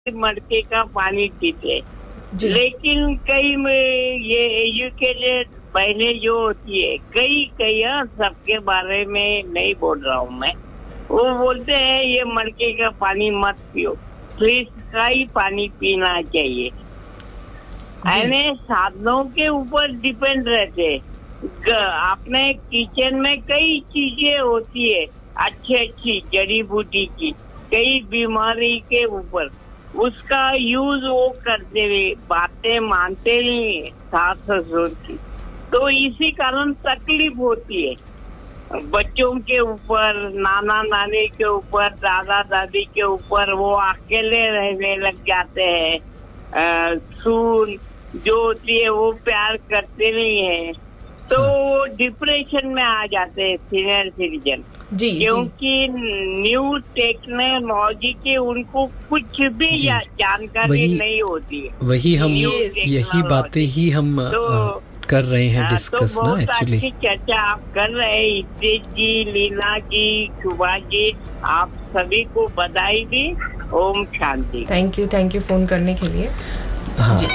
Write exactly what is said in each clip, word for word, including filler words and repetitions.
मटके का पानी पीते, लेकिन कई में ये एजुकेटेड बहनें जो होती है, कई कई सबके बारे में नहीं बोल रहा हूँ मैं, वो बोलते हैं ये मटके का पानी मत पियो, फ्रिज का ही पानी पीना चाहिए। यानी साधनों के ऊपर डिपेंड रहते। अपने किचन में कई चीजें होती है अच्छी अच्छी जड़ी बूटी की, कई बीमारी के ऊपर उसका यूज वो करते हुए बातें मानते नहीं सास ससुर की, तो इसी कारण तकलीफ होती है बच्चों के ऊपर, नाना नानी के ऊपर, दादा दादी के ऊपर। वो अकेले रहने लग जाते हैं, सुन जो होती है वो प्यार करते नहीं है, तो वो डिप्रेशन में आ जाते हैं सीनियर सिटीजन, क्योंकि न्यू टेक्नोलॉजी के उनको कुछ भी जानकारी नहीं होती है। वही हम यही बातें ही हम तो, कर रहे हैं डिस्कस तो ना एक्चुअली। अच्छी चर्चा आप कर रहे हैं इद्रिस जी, लीना जी, सुभाष जी, आप सभी को बधाई दी। Om Shanti. Thank you thank you phone करने के लिए। हाँ जी,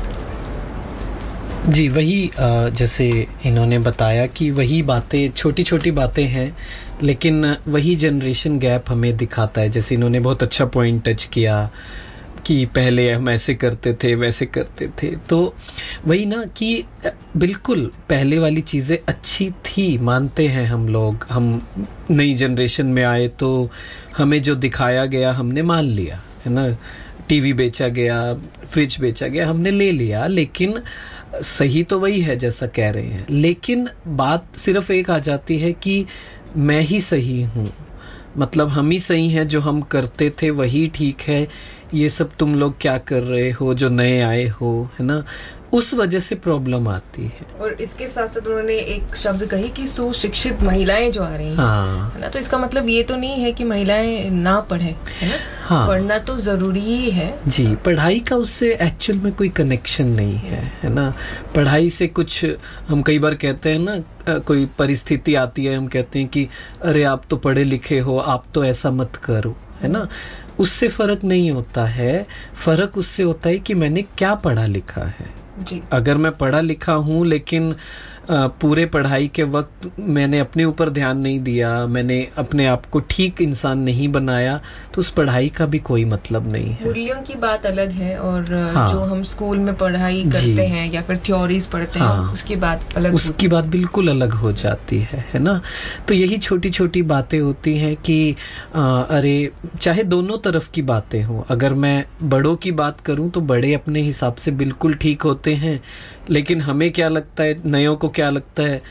जी वही जैसे इन्होंने बताया कि वही बातें छोटी छोटी बातें हैं, लेकिन वही जनरेशन गैप हमें दिखाता है। जैसे इन्होंने बहुत अच्छा पॉइंट टच किया कि पहले हम ऐसे करते थे वैसे करते थे, तो वही ना कि बिल्कुल पहले वाली चीज़ें अच्छी थी, मानते हैं हम लोग। हम नई जनरेशन में आए तो हमें जो दिखाया गया हमने मान लिया, है ना। टीवी बेचा गया, फ्रिज बेचा गया, हमने ले लिया, लेकिन सही तो वही है जैसा कह रहे हैं। लेकिन बात सिर्फ एक आ जाती है कि मैं ही सही हूँ, मतलब हम ही सही हैं, जो हम करते थे वही ठीक है, ये सब तुम लोग क्या कर रहे हो जो नए आए हो, है ना। उस वजह से प्रॉब्लम आती है। और इसके साथ साथ उन्होंने एक शब्द कही कि सुशिक्षित महिलाएं जो आ रही हैं, हाँ। है ना, तो इसका मतलब ये तो नहीं है कि महिलाएं ना पढ़ें, है ना। हाँ। पढ़ना तो जरूरी ही है जी। पढ़ाई का उससे एक्चुअल में कोई कनेक्शन नहीं है, है ना। पढ़ाई से कुछ हम कई बार कहते हैं ना, कोई परिस्थिति आती है, हम कहते हैं कि अरे आप तो पढ़े लिखे हो, आप तो ऐसा मत करो, है ना। उससे फर्क नहीं होता है, फर्क उससे होता है कि मैंने क्या पढ़ा लिखा है। जी। अगर मैं पढ़ा लिखा हूँ लेकिन पूरे पढ़ाई के वक्त मैंने अपने ऊपर ध्यान नहीं दिया, मैंने अपने आप को ठीक इंसान नहीं बनाया, तो उस पढ़ाई का भी कोई मतलब नहीं है। मूल्यों की बात अलग है, और हाँ। जो हम स्कूल में पढ़ाई करते हैं या फिर थ्योरीज पढ़ते हाँ। हैं, उसकी बात अलग उसकी बात बिल्कुल अलग हो जाती है, है ना। तो यही छोटी छोटी बातें होती हैं कि आ, अरे चाहे दोनों तरफ की बातें हों। अगर मैं बड़ों की बात करूं तो बड़े अपने हिसाब से बिल्कुल ठीक होते हैं, लेकिन हमें क्या लगता है, नयों को क्या लगता है,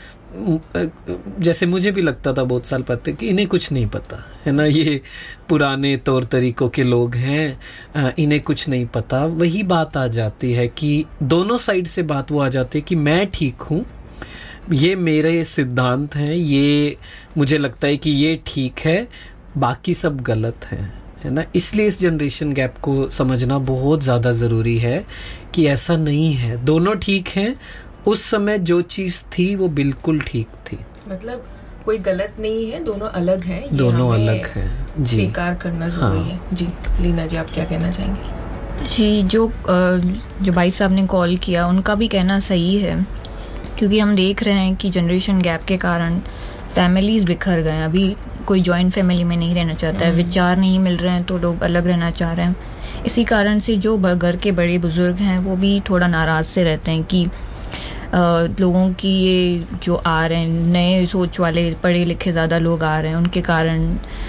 जैसे मुझे भी लगता था बहुत साल पहले कि इन्हें कुछ नहीं पता, है ना, ये पुराने तौर तरीकों के लोग हैं, इन्हें कुछ नहीं पता। वही बात आ जाती है कि दोनों साइड से बात वो आ जाती है कि मैं ठीक हूँ, ये मेरे सिद्धांत हैं, ये मुझे लगता है कि ये ठीक है, बाकी सब गलत हैं, है ना। इसलिए इस जनरेशन गैप को समझना बहुत ज़्यादा ज़रूरी है कि ऐसा नहीं है, दोनों ठीक हैं। उस समय जो चीज़ थी वो बिल्कुल ठीक थी, मतलब कोई गलत नहीं है, दोनों अलग हैं, ये दोनों अलग हैं, जी, स्वीकार करना जरूरी हाँ। है। जी लीना जी, आप क्या कहना चाहेंगे? जी, जो जो भाई साहब ने कॉल किया उनका भी कहना सही है, क्योंकि हम देख रहे हैं कि जनरेशन गैप के कारण फैमिलीज बिखर गए हैं। अभी कोई जॉइंट फैमिली में नहीं रहना चाहता है, विचार नहीं मिल रहे हैं तो लोग अलग रहना चाह रहे हैं। इसी कारण से जो घर के बड़े बुजुर्ग हैं वो भी थोड़ा नाराज़ से रहते हैं कि आ, लोगों की ये जो आ रहे हैं नए सोच वाले पढ़े लिखे ज़्यादा लोग आ रहे हैं, उनके कारण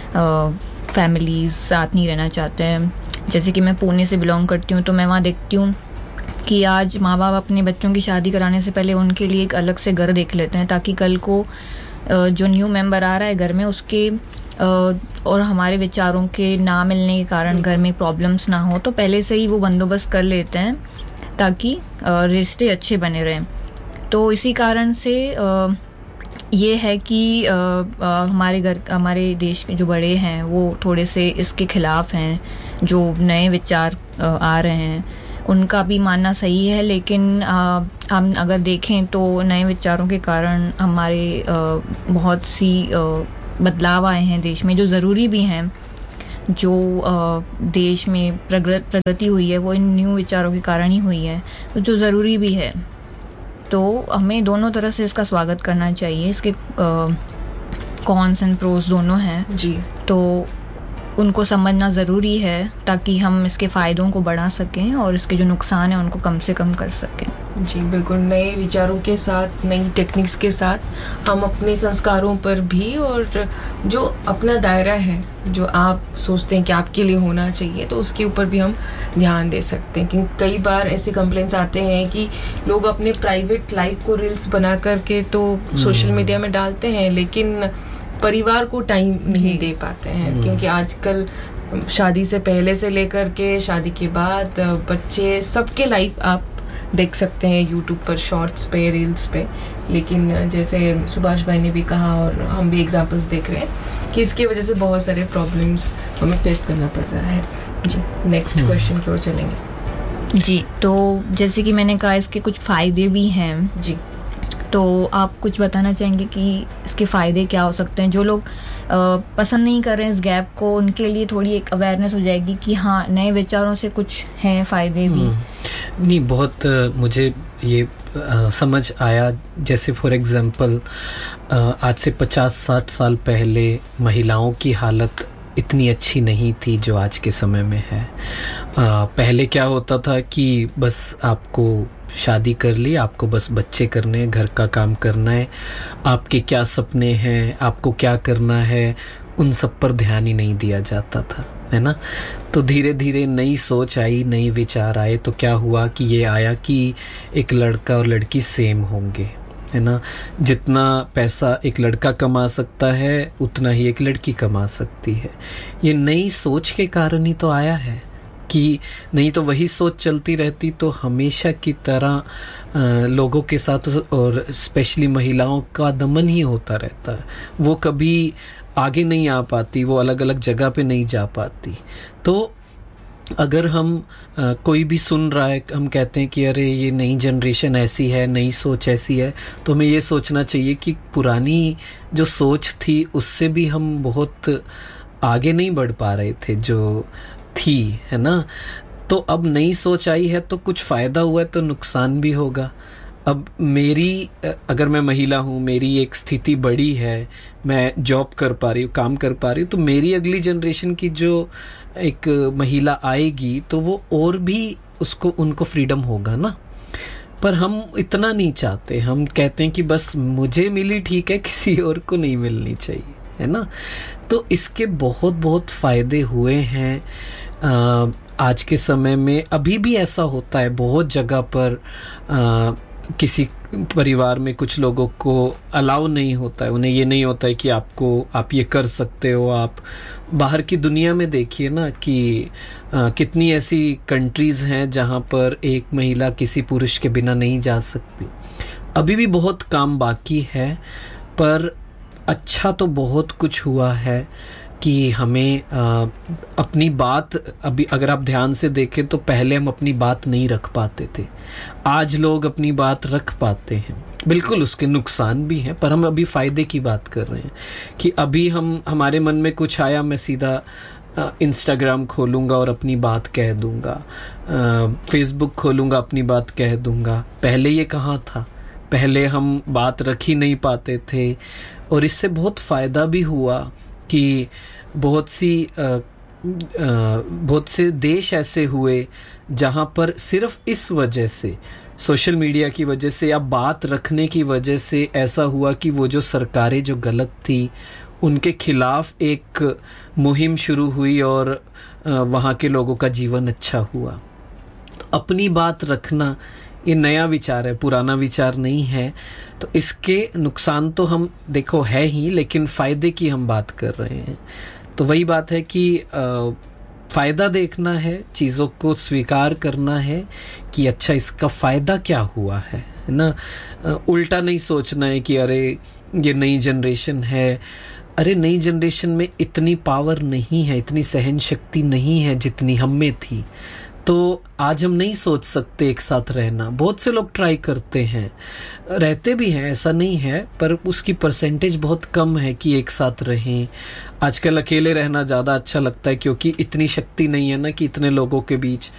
फैमिलीज साथ नहीं रहना चाहते हैं। जैसे कि मैं पुणे से बिलोंग करती हूँ, तो मैं वहाँ देखती हूँ कि आज माँ बाप अपने बच्चों की शादी कराने से पहले उनके लिए एक अलग से घर देख लेते हैं, ताकि कल को जो न्यू मेंबर आ रहा है घर में उसके और हमारे विचारों के ना मिलने के कारण घर में प्रॉब्लम्स ना हो, तो पहले से ही वो बंदोबस्त कर लेते हैं ताकि रिश्ते अच्छे बने रहें। तो इसी कारण से ये है कि हमारे घर हमारे देश के जो बड़े हैं वो थोड़े से इसके खिलाफ हैं। जो नए विचार आ रहे हैं उनका भी मानना सही है, लेकिन आ, हम अगर देखें तो नए विचारों के कारण हमारे आ, बहुत सी आ, बदलाव आए हैं देश में जो ज़रूरी भी हैं। जो देश में प्रगति हुई है वो इन न्यू विचारों के कारण ही हुई है, जो ज़रूरी भी है। तो हमें दोनों तरह से इसका स्वागत करना चाहिए। इसके कॉन्स एंड प्रोस दोनों हैं जी, तो उनको समझना ज़रूरी है ताकि हम इसके फ़ायदों को बढ़ा सकें और इसके जो नुकसान हैं उनको कम से कम कर सकें। जी बिल्कुल, नए विचारों के साथ, नई टेक्निक्स के साथ हम अपने संस्कारों पर भी, और जो अपना दायरा है जो आप सोचते हैं कि आपके लिए होना चाहिए, तो उसके ऊपर भी हम ध्यान दे सकते हैं। क्योंकि कई बार ऐसे कंप्लेंट्स आते हैं कि लोग अपने प्राइवेट लाइफ को रील्स बना करके तो सोशल मीडिया में डालते हैं, लेकिन परिवार को टाइम नहीं दे पाते हैं। क्योंकि आजकल शादी से पहले से लेकर के शादी के बाद बच्चे सबके लाइफ आप देख सकते हैं यूट्यूब पर, शॉर्ट्स पे, रील्स पे। लेकिन जैसे सुभाष भाई ने भी कहा और हम भी एग्जांपल्स देख रहे हैं कि इसकी वजह से बहुत सारे प्रॉब्लम्स हमें फेस करना पड़ रहा है। जी, नेक्स्ट क्वेश्चन की ओर चलेंगे। जी, तो जैसे कि मैंने कहा इसके कुछ फ़ायदे भी हैं जी, तो आप कुछ बताना चाहेंगे कि इसके फ़ायदे क्या हो सकते हैं? जो लोग पसंद नहीं कर रहे हैं इस गैप को, उनके लिए थोड़ी एक अवेयरनेस हो जाएगी कि हाँ, नए विचारों से कुछ हैं फ़ायदे भी। नहीं, बहुत मुझे ये आ, समझ आया। जैसे फॉर एग्जांपल आज से पचास साठ साल पहले महिलाओं की हालत इतनी अच्छी नहीं थी जो आज के समय में है। आ, पहले क्या होता था कि बस आपको शादी कर ली, आपको बस बच्चे करने हैं, घर का काम करना है, आपके क्या सपने हैं, आपको क्या करना है, उन सब पर ध्यान ही नहीं दिया जाता था, है ना। तो धीरे धीरे नई सोच आई, नई विचार आए, तो क्या हुआ कि ये आया कि एक लड़का और लड़की सेम होंगे, है ना। जितना पैसा एक लड़का कमा सकता है उतना ही एक लड़की कमा सकती है। ये नई सोच के कारण ही तो आया है, कि नहीं तो वही सोच चलती रहती तो हमेशा की तरह आ, लोगों के साथ और स्पेशली महिलाओं का दमन ही होता रहता है। वो कभी आगे नहीं आ पाती, वो अलग अलग जगह पे नहीं जा पाती। तो अगर हम आ, कोई भी सुन रहा है, हम कहते हैं कि अरे ये नई जनरेशन ऐसी है, नई सोच ऐसी है, तो हमें ये सोचना चाहिए कि पुरानी जो सोच थी उससे भी हम बहुत आगे नहीं बढ़ पा रहे थे जो थी, है ना। तो अब नई सोच आई है तो कुछ फ़ायदा हुआ है तो नुकसान भी होगा। अब मेरी, अगर मैं महिला हूँ, मेरी एक स्थिति बड़ी है, मैं जॉब कर पा रही हूँ, काम कर पा रही हूँ, तो मेरी अगली जनरेशन की जो एक महिला आएगी तो वो और भी उसको उनको फ्रीडम होगा ना। पर हम इतना नहीं चाहते, हम कहते हैं कि बस मुझे मिली ठीक है, किसी और को नहीं मिलनी चाहिए, है ना। तो इसके बहुत बहुत फ़ायदे हुए हैं। आ, आज के समय में अभी भी ऐसा होता है बहुत जगह पर। आ, किसी परिवार में कुछ लोगों को अलाउ नहीं होता है, उन्हें ये नहीं होता है कि आपको आप ये कर सकते हो। आप बाहर की दुनिया में देखिए ना कि आ, कितनी ऐसी कंट्रीज़ हैं जहाँ पर एक महिला किसी पुरुष के बिना नहीं जा सकती। अभी भी बहुत काम बाकी है, पर अच्छा तो बहुत कुछ हुआ है कि हमें आ, अपनी बात, अभी अगर आप ध्यान से देखें तो पहले हम अपनी बात नहीं रख पाते थे, आज लोग अपनी बात रख पाते हैं। बिल्कुल उसके नुकसान भी हैं, पर हम अभी फ़ायदे की बात कर रहे हैं कि अभी हम, हमारे मन में कुछ आया, मैं सीधा इंस्टाग्राम खोलूँगा और अपनी बात कह दूँगा, फेसबुक खोलूँगा अपनी बात कह दूँगा। पहले ये कहाँ था, पहले हम बात रख ही नहीं पाते थे। और इससे बहुत फ़ायदा भी हुआ कि बहुत सी आ, आ, बहुत से देश ऐसे हुए जहाँ पर सिर्फ इस वजह से, सोशल मीडिया की वजह से या बात रखने की वजह से ऐसा हुआ कि वो जो सरकारें जो गलत थी उनके खिलाफ एक मुहिम शुरू हुई और वहाँ के लोगों का जीवन अच्छा हुआ। तो अपनी बात रखना ये नया विचार है, पुराना विचार नहीं है। तो इसके नुकसान तो हम देखो है ही, लेकिन फ़ायदे की हम बात कर रहे हैं। तो वही बात है कि फ़ायदा देखना है, चीज़ों को स्वीकार करना है कि अच्छा इसका फ़ायदा क्या हुआ है ना। उल्टा नहीं सोचना है कि अरे ये नई जनरेशन है, अरे नई जनरेशन में इतनी पावर नहीं है, इतनी सहन शक्ति नहीं है जितनी हम में थी। तो आज हम नहीं सोच सकते एक साथ रहना। बहुत से लोग ट्राई करते हैं, रहते भी हैं, ऐसा नहीं है, पर उसकी परसेंटेज बहुत कम है कि एक साथ रहें। आजकल अकेले रहना ज़्यादा अच्छा लगता है क्योंकि इतनी शक्ति नहीं है ना कि इतने लोगों के बीच